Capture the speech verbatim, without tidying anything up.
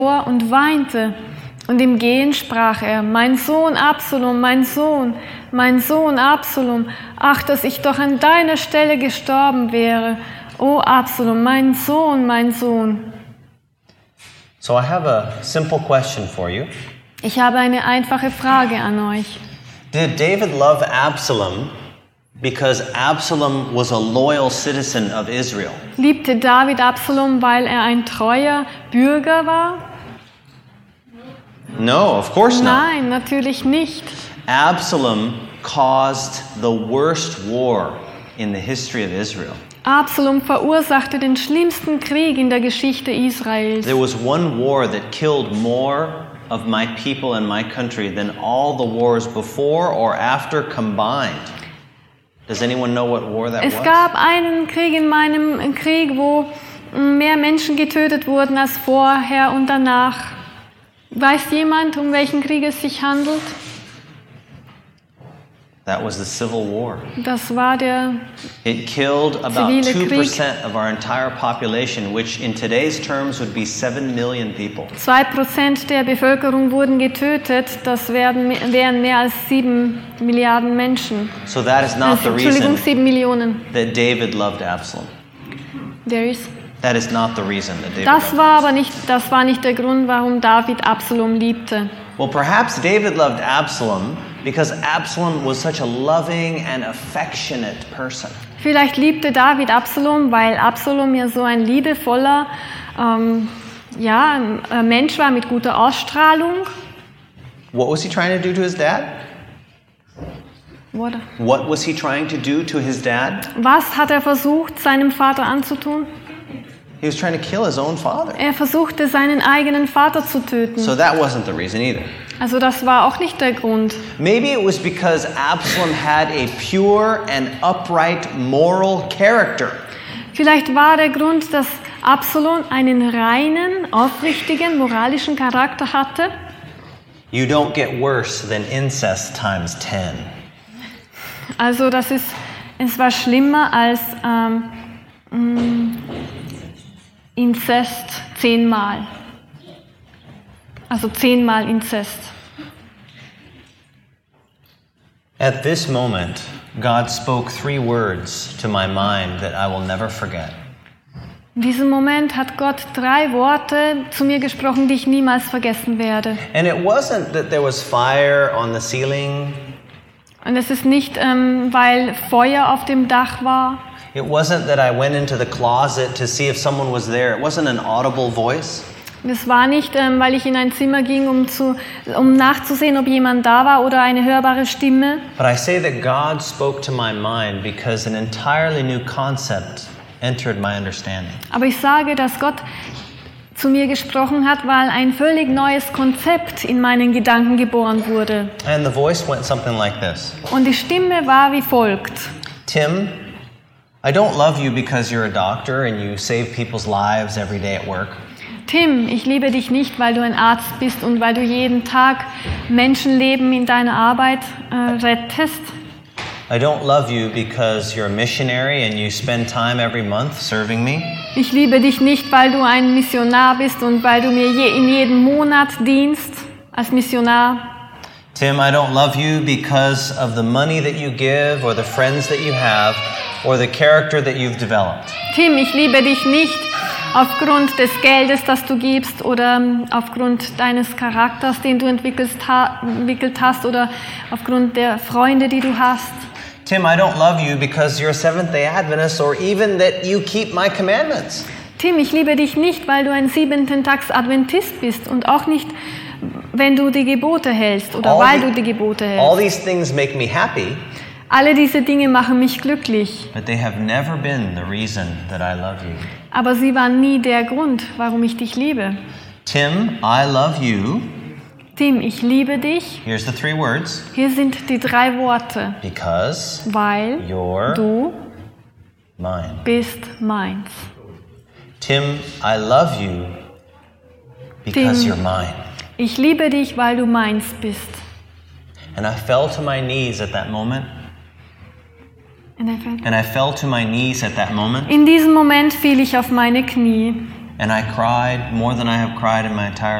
und weinte. Und im Gehen sprach er: Mein Sohn Absalom, mein Sohn, mein Sohn Absalom, ach, dass ich doch an deiner Stelle gestorben wäre. O Absalom, mein Sohn, mein Sohn. So I have a simple question for you. Ich habe eine einfache Frage an euch. Did David love Absalom because Absalom was a loyal citizen of Israel? Liebte David Absalom, weil er ein treuer Bürger war? No, of course not. Nein, natürlich nicht. Absalom caused the worst war in the history of Israel. Absalom verursachte den schlimmsten Krieg in der Geschichte Israels. There was one war that killed more of my people and my country than all the wars before or after combined. Does anyone know what war that Es was? gab einen Krieg in meinem Krieg, wo mehr Menschen getötet wurden als vorher und danach. Weiß jemand, um welchen Krieg es sich handelt? That was the Civil War. Das war der It killed about Zivile two Krieg. percent of our entire population, which in today's terms would be seven million people. zwei Prozent der Bevölkerung wurden getötet. Das werden, wären mehr als sieben Milliarden Menschen. So that is not Also, the Entschuldigung, reason sieben Millionen. that David loved Absalom. There is. That is not the reason that David Das loved war aber nicht, das war nicht der Grund, warum David Absalom liebte. Well, perhaps David loved Absalom because Absalom was such a loving and affectionate person. Vielleicht liebte David Absalom, weil Absalom ja so ein liebevoller ähm, ja, ein Mensch war mit guter Ausstrahlung. What was he trying to do to his dad? What? What was he trying to do to his dad? Was hat er versucht, seinem Vater anzutun? He was trying to kill his own father. Er versuchte, seinen eigenen Vater zu töten. So that wasn't the reason either. Also das war auch nicht der Grund. Maybe it was because Absalom had a pure and upright moral character. Vielleicht war der Grund, dass Absalom einen reinen, aufrichtigen, moralischen Charakter hatte. You don't get worse than incest times ten. Also das ist, es war schlimmer als ähm, mh, Inzest zehnmal. Also zehnmal Inzest. At this moment, God spoke three words to my mind that I will never forget. In diesem Moment hat Gott drei Worte zu mir gesprochen, die ich niemals vergessen werde. And it wasn't that there was fire on the ceiling. Und es ist nicht, ähm, weil Feuer auf dem Dach war. It wasn't that I went into the closet to see if someone was there. It wasn't an audible voice. Es war nicht, ähm, weil ich in ein Zimmer ging, um, zu, um nachzusehen, ob jemand da war oder eine hörbare Stimme. But I say that God spoke to my mind because an entirely new concept entered my understanding. Aber ich sage, dass Gott zu mir gesprochen hat, weil ein völlig neues Konzept in meinen Gedanken geboren wurde. And the voice went something like this. Und die Stimme war wie folgt. Tim, I don't love you because you're a doctor and you save people's lives every day at work. Tim, ich liebe dich nicht, weil du ein Arzt bist und weil du jeden Tag Menschenleben in deiner Arbeit äh, rettest. I don't love you because you're a missionary and you spend time every month serving me. Ich liebe dich nicht, weil du ein Missionar bist und weil du mir je, in jedem Monat dienst als Missionar. Tim, I don't love you because of the money that you give or the friends that you have or the character that you've developed. Tim, ich liebe dich nicht aufgrund des Geldes, das du gibst oder aufgrund deines Charakters, den du entwickelt hast oder aufgrund der Freunde, die du hast. Tim, I don't love you because you're a Seventh-day Adventist or even that you keep my commandments. Tim, ich liebe dich nicht, weil du ein Siebenten-Tags-Adventist bist und auch nicht, wenn du die Gebote hältst oder All weil the- du die Gebote All hältst. these things make me happy, Alle diese Dinge machen mich glücklich, but they have never been the reason that I love you. aber sie waren nie der Grund, warum ich dich liebe. Tim, I love you. Tim, ich liebe dich. Here's the three words. Hier sind die drei Worte. Because Weil you're du mine. bist meins. Tim, I love you because Tim. you're mine. Ich liebe dich, weil du meins bist. And I fell to my knees at that moment. And I felt- And I fell to my knees at that moment. In diesem Moment fiel ich auf meine Knie. And I cried more than I have cried in my entire